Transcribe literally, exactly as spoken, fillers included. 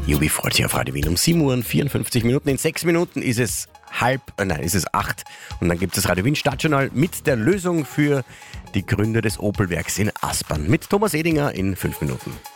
U B vierzig auf Radio Wien um sieben Uhr und vierundfünfzig Minuten. In sechs Minuten ist es halb, äh nein, ist es acht. Und dann gibt es Radio Wien Stadtjournal mit der Lösung für die Gründer des Opel-Werks in Aspern. Mit Thomas Edinger in fünf Minuten.